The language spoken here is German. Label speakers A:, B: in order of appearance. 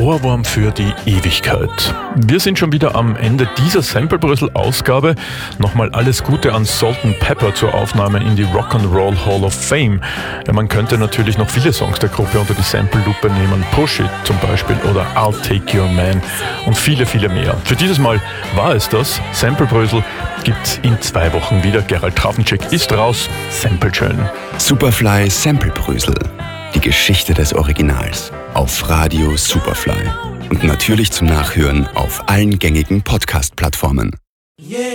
A: Ohrwurm für die Ewigkeit. Wir sind schon wieder am Ende dieser Sample-Brösel-Ausgabe. Nochmal alles Gute an Salt&Pepper zur Aufnahme in die Rock'n'Roll Hall of Fame. Ja, man könnte natürlich noch viele Songs der Gruppe unter die Sample-Lupe nehmen. Push It zum Beispiel oder I'll Take Your Man und viele, viele mehr. Für dieses Mal war es das. Sample-Brösel gibt's in 2 Wochen wieder. Gerald Trafenczyk ist raus. Sample schön.
B: Superfly Sample-Brösel. Die Geschichte des Originals. Auf Radio Superfly. Und natürlich zum Nachhören auf allen gängigen Podcast-Plattformen.